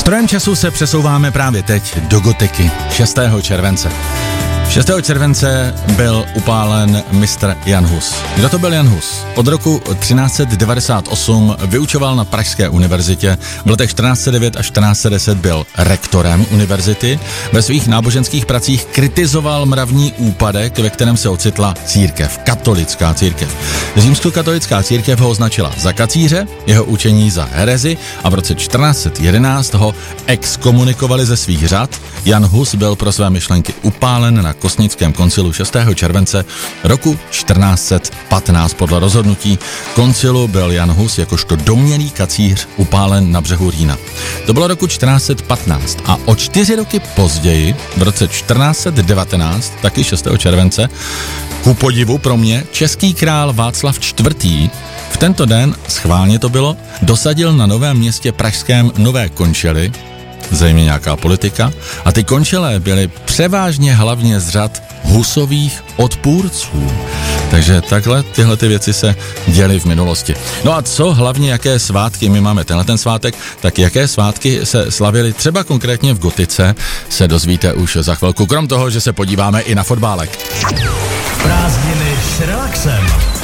strojem času se přesouváme právě teď do gotiky 6. července. 6. července byl upálen mistr Jan Hus. Kdo to byl Jan Hus? Od roku 1398 vyučoval na Pražské univerzitě, v letech 1409 až 1410 byl rektorem univerzity. Ve svých náboženských pracích kritizoval mravní úpadek, ve kterém se ocitla církev, katolická církev. Římskokatolická církev ho označila za kacíře, jeho učení za herezi a v roce 1411 ho exkomunikovali ze svých řad. Jan Hus byl pro své myšlenky upálen na Kosnickém koncilu 6. července roku 1415. Podle rozhodnutí koncilu byl Jan Hus jakožto domnělý kacíř upálen na břehu Rýna. To bylo roku 1415 a o 4 roky později, v roce 1419, taky 6. července, ku podivu pro mě, český král Václav IV. V tento den, schválně to bylo, dosadil na Novém Městě pražském nové končely, zřejmě nějaká politika, a ty končelé byly převážně hlavně z řad Husových odpůrců. Takže takhle tyhle ty věci se děly v minulosti. No a co hlavně, jaké svátky my máme ten svátek, tak jaké svátky se slavily třeba konkrétně v gotice, se dozvíte už za chvilku, krom toho, že se podíváme i na fotbálek. Prázdniny s relaxem.